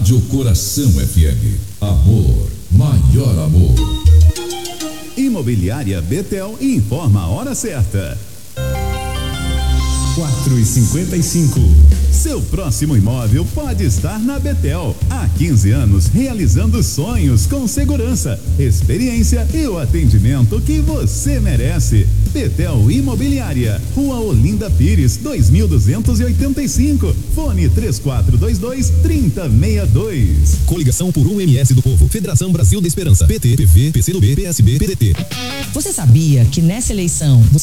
Rádio Coração FM. Amor, maior amor. Imobiliária Betel informa a hora certa. 4h55. Seu próximo imóvel pode estar na Betel. Há 15 anos realizando sonhos com segurança, experiência e o atendimento que você merece. Betel Imobiliária, Rua Olinda Pires, 2285. Fone 3422-3062. Coligação por 1 MS do Povo. Federação Brasil da Esperança. PT, PV, PCdoB, PSB, PDT. Você sabia que nessa eleição